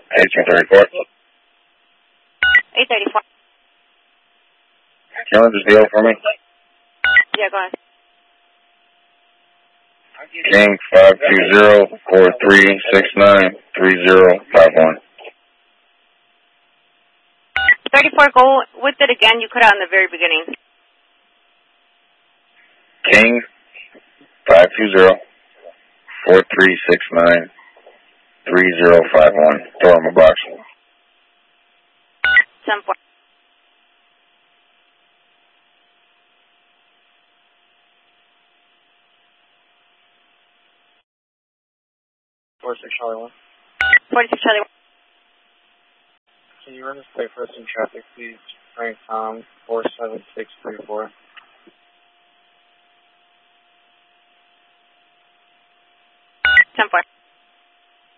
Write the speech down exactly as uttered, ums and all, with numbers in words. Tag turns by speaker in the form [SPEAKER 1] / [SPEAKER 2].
[SPEAKER 1] eighteen thirty-four.
[SPEAKER 2] eight thirty-four.
[SPEAKER 1] Can you run this deal for me?
[SPEAKER 2] Yeah, go ahead.
[SPEAKER 1] King five two zero four three six nine three zero five one.
[SPEAKER 2] thirty-four, go with it again. You cut out in the very beginning.
[SPEAKER 1] King five two zero four three six nine three zero five one. Throw him a box.
[SPEAKER 2] ten four.
[SPEAKER 3] forty-six Charlie one.
[SPEAKER 2] forty-six Charlie one.
[SPEAKER 3] Can you run this play for us in traffic, please? Frank Tom four seven six three four.
[SPEAKER 2] ten four.